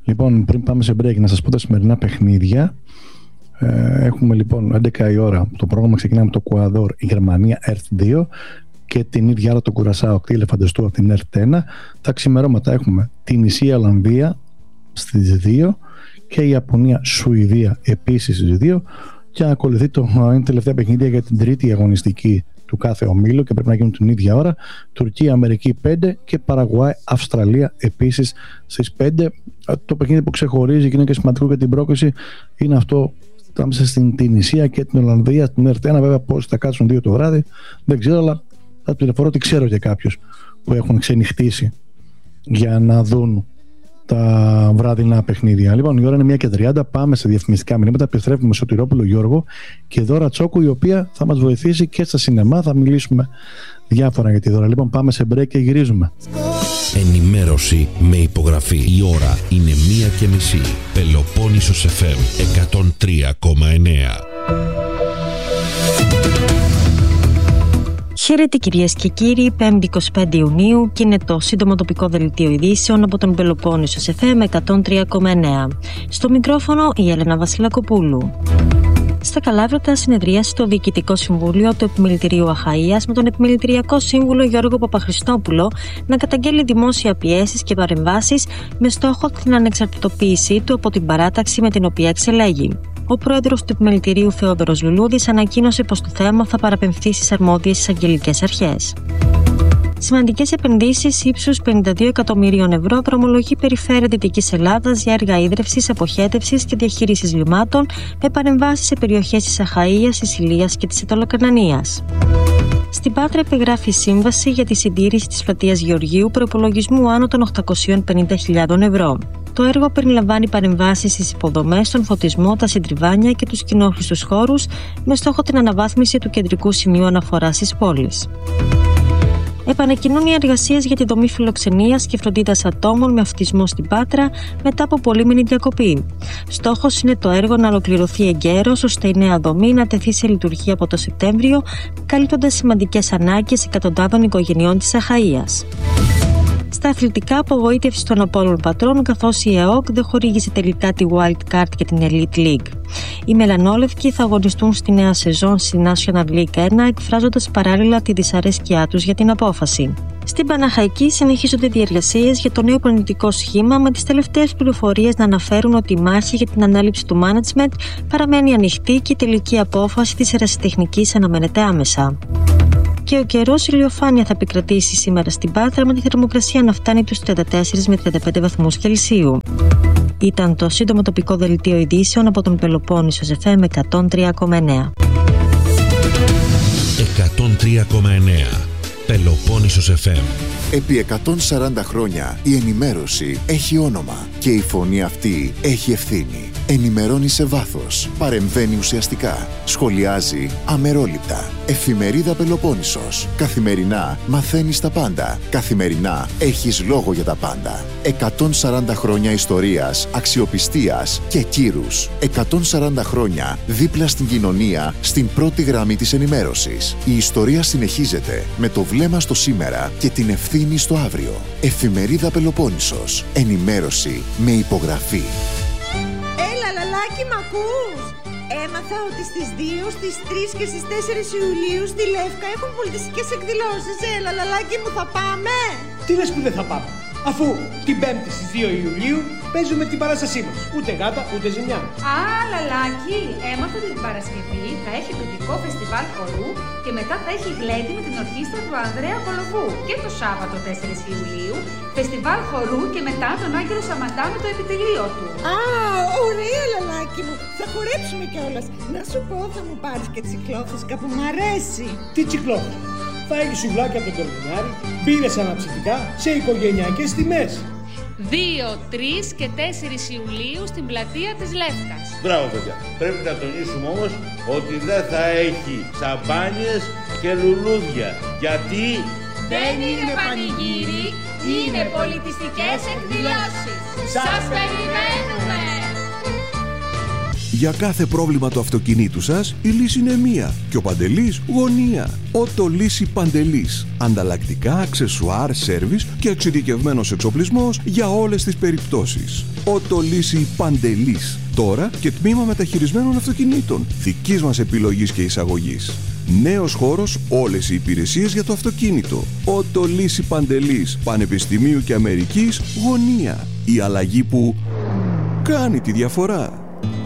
Λοιπόν, πριν πάμε σε break, να σας πω τα σημερινά παιχνίδια. Έχουμε λοιπόν 11 η ώρα. Το πρόγραμμα ξεκινάει με το Κουαδόρ, η Γερμανία, ΕΡΤ 2, και την ίδια ώρα το Κουρασάο, τη Ελεφαντεστού από την ΕΡΤ 1. Τα ξημερώματα έχουμε την Ισία Ολλανδία στις 2 και η Ιαπωνία Σουηδία επίσης στις 2. Και ακολουθεί είναι τελευταία παιχνίδια για την τρίτη αγωνιστική του κάθε ομίλου και πρέπει να γίνουν την ίδια ώρα. Τουρκία, Αμερική 5 και Παραγουάη, Αυστραλία επίσης στις 5. Το παιχνίδι που ξεχωρίζει και είναι και σημαντικό για την πρόκληση είναι αυτό ανάμεσα στην Τινησία και την Ολλανδία, στην ΕΡΤ 1. Βέβαια, πώς θα κάτσουν 2 το βράδυ δεν ξέρω, αλλά θα πληροφορώ ότι ξέρω για κάποιους που έχουν ξενυχτήσει για να δουν τα βράδυνα παιχνίδια. Λοιπόν, η ώρα είναι 1:30. Πάμε σε διαφημιστικά μηνύματα. Επιστρέφουμε με Σωτηρόπουλο Γιώργο και Δώρα Τσόκου, η οποία θα μας βοηθήσει και στα σινεμά. Θα μιλήσουμε διάφορα για τη Δώρα. Λοιπόν, πάμε σε break και γυρίζουμε. Ενημέρωση με υπογραφή. Η ώρα είναι 1:30. Πελοπόννησος FM 103,9. Χαίρετε κυρίες και κύριοι, 5η 25 Ιουνίου και είναι το σύντομο τοπικό δελτίο ειδήσεων από τον Πελοπόννησο FM 103,9. Στο μικρόφωνο η Έλενα Βασιλακοπούλου. Στα Καλάβρητα συνεδρίασε το Διοικητικό Συμβούλιο του Επιμελητηρίου Αχαΐας με τον Επιμελητηριακό Σύμβουλο Γιώργο Παπαχριστόπουλο να καταγγέλει δημόσια πιέσεις και παρεμβάσεις με στόχο την ανεξαρτητοποίησή του από την παράταξη με την οποία εξελέγει. Ο πρόεδρος του Επιμελητηρίου Θεόδωρος Λουλούδης ανακοίνωσε πως το θέμα θα παραπεμφθεί στις αρμόδιες εισαγγελικές αρχές. Σημαντικές επενδύσεις ύψους 52 εκατομμυρίων ευρώ δρομολογεί Περιφέρεια Δυτικής Ελλάδας για έργα ίδρευσης, αποχέτευσης και διαχείρισης λιμάτων με παρεμβάσεις σε περιοχές της Αχαΐας, της Ηλίας και της Ιταλοκαρνανίας. Στην Πάτρα υπεγράφει σύμβαση για τη συντήρηση της πλατείας Γεωργίου προϋπολογισμού άνω των 850.000 ευρώ. Το έργο περιλαμβάνει παρεμβάσεις στις υποδομές, τον φωτισμό, τα συντριβάνια και τους κοινόχρηστους χώρους με στόχο την αναβάθμιση του κεντρικού σημείου αναφοράς της πόλης. Επανεκκινούν οι εργασίες για τη δομή φιλοξενίας και φροντίδας ατόμων με αυτισμό στην Πάτρα μετά από πολύμηνη διακοπή. Στόχος είναι το έργο να ολοκληρωθεί εγκαίρως ώστε η νέα δομή να τεθεί σε λειτουργία από το Σεπτέμβριο, καλύπτοντας σημαντικές ανάγκες εκατοντάδων οικογενειών της Αχαΐας. Στα αθλητικά, απογοήτευση των Απόλλων Πατρών, καθώς η ΕΟΚ δεν χορήγησε τελικά τη Wild Card για την Elite League. Οι Μελανόλευκοι θα αγωνιστούν στη νέα σεζόν στη National League 1, εκφράζοντας παράλληλα τη δυσαρέσκειά τους για την απόφαση. Στην Παναχαϊκή συνεχίζονται διεργασίες για το νέο προπονητικό σχήμα, με τις τελευταίες πληροφορίες να αναφέρουν ότι η μάχη για την ανάληψη του management παραμένει ανοιχτή και η τελική απόφαση της ερασιτεχνικής αναμένεται άμεσα. Και ο καιρός, ηλιοφάνεια θα επικρατήσει σήμερα στην Πάτρα με τη θερμοκρασία να φτάνει τους 34 με 35 βαθμούς Κελσίου. Ήταν το σύντομο τοπικό δελτίο ειδήσεων από τον Πελοπόννησο FM 103,9. 103,9 Πελοπόννησος FM. Επί 140 χρόνια η ενημέρωση έχει όνομα και η φωνή αυτή έχει ευθύνη. Ενημερώνει σε βάθος, παρεμβαίνει ουσιαστικά, σχολιάζει αμερόληπτα. Εφημερίδα Πελοπόννησος. Καθημερινά μαθαίνεις τα πάντα. Καθημερινά έχεις λόγο για τα πάντα. 140 χρόνια ιστορίας, αξιοπιστίας και κύρους. 140 χρόνια δίπλα στην κοινωνία, στην πρώτη γραμμή της ενημέρωσης. Η ιστορία συνεχίζεται με το βλέμμα στο σήμερα και την ευθύνη στο αύριο. Εφημερίδα Πελοπόννησος. Ενημέρωση με υπογραφή. Έλα, λαλάκι, μ' ακούς? Έμαθα ότι στις 2, στις 3 και στις 4 Ιουλίου στη Λεύκα έχουν πολιτιστικές εκδηλώσεις. Έλα, λαλάκι μου, θα πάμε? Τι λες που δεν θα πάμε, αφού την 5η στις 2 Ιουλίου παίζουμε την παράστασή μας. Ούτε γάτα, ούτε ζημιά. Α, λαλάκι, έμαθα ότι την Παρασκευή θα έχει τοπικό φεστιβάλ χορού και μετά θα έχει γλέντι με την ορχήστρα του Ανδρέα Κολοβού. Και το Σάββατο 4 Ιουλίου, φεστιβάλ χορού και μετά τον Άγγελο Σαματά με το επιτελείο του. Α, ωραία, λαλάκι μου, θα χορέψουμε κιόλας. Να σου πω, θα μου πάρεις και τσικλόφουσκα που μ' αρέσει. Τι τσικλόφουσκα? Θα έχει σουβλάκια από τον Κορμινάρη, μπύρες αναψυκτικά σε οικογενειακές τιμές. 2, 3 και 4 Ιουλίου στην πλατεία της Λεύκας. Μπράβο, παιδιά. Πρέπει να τονίσουμε όμως ότι δεν θα έχει σαμπάνιες και λουλούδια. Γιατί δεν είναι πανηγύρι, είναι πολιτιστικές εκδηλώσεις. Σας περιμένουμε! Για κάθε πρόβλημα του αυτοκινήτου σας, η λύση είναι μία και ο Παντελής γωνία. Οτολύση Παντελής. Ανταλλακτικά, αξεσουάρ, σέρβις και εξειδικευμένος εξοπλισμός για όλες τις περιπτώσεις. Οτολύση Παντελής. Τώρα και τμήμα μεταχειρισμένων αυτοκινήτων. Δικής μας επιλογής και εισαγωγής. Νέος χώρος, όλες οι υπηρεσίες για το αυτοκίνητο. Οτολύση Παντελής. Πανεπιστημίου και Αμερικής γωνία. Η αλλαγή που κάνει τη διαφορά.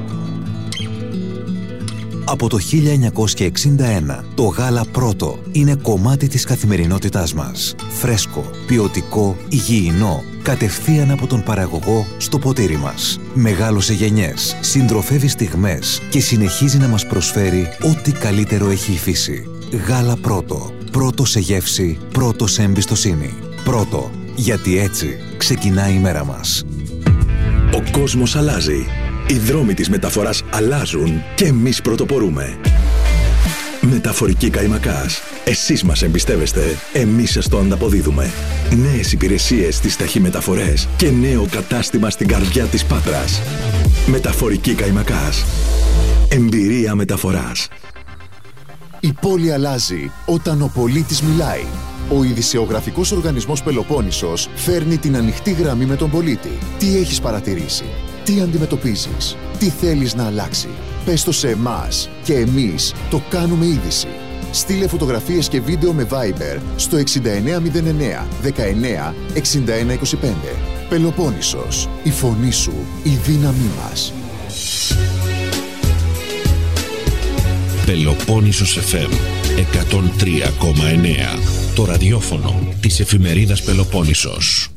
Από το 1961, το γάλα Πρώτο είναι κομμάτι της καθημερινότητάς μας. Φρέσκο, ποιοτικό, υγιεινό, κατευθείαν από τον παραγωγό στο ποτήρι μας. Μεγάλωσε γενιές, συντροφεύει στιγμές και συνεχίζει να μας προσφέρει ό,τι καλύτερο έχει η φύση. Γάλα Πρώτο. Πρώτο σε γεύση, πρώτο σε εμπιστοσύνη. Πρώτο, γιατί έτσι ξεκινάει η μέρα μας. Ο κόσμος αλλάζει. Οι δρόμοι της μεταφοράς αλλάζουν και εμείς πρωτοπορούμε. Μεταφορική Καϊμακάς. Εσείς μας εμπιστεύεστε, εμείς σας το ανταποδίδουμε. Νέες υπηρεσίες στις ταχυμεταφορές και νέο κατάστημα στην καρδιά της Πάτρας. Μεταφορική Καϊμακάς. Εμπειρία μεταφοράς. Η πόλη αλλάζει όταν ο πολίτης μιλάει. Ο ειδησεογραφικός οργανισμός Πελοπόννησος φέρνει την ανοιχτή γραμμή με τον πολίτη. Τι έχεις παρατηρήσει? Τι αντιμετωπίζεις? Τι θέλεις να αλλάξει? Πες το σε εμάς και εμείς το κάνουμε είδηση. Στείλε φωτογραφίες και βίντεο με Viber στο 6909 19 61 25. Πελοπόννησος. Η φωνή σου, η δύναμή μας. Πελοπόννησος FM 103,9. Το ραδιόφωνο της εφημερίδας Πελοπόννησος.